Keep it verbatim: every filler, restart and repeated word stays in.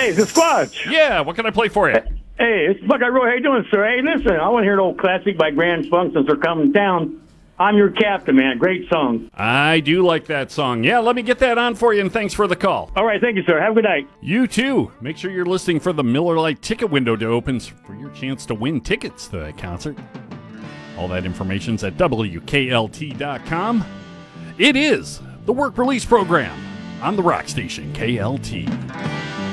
Hey, it's the Squatch. Yeah, what can I play for you? Hey, it's Buckeye Roy. How you doing, sir? Hey, listen, I want to hear an old classic by Grand Funk since they're coming down. I'm Your Captain, man. Great song. I do like that song. Yeah, let me get that on for you, and thanks for the call. All right, thank you, sir. Have a good night. You too. Make sure you're listening for the Miller Lite ticket window to open for your chance to win tickets to that concert. All that information's at W K L T dot com. It is the Work Release Program on the rock station K L T.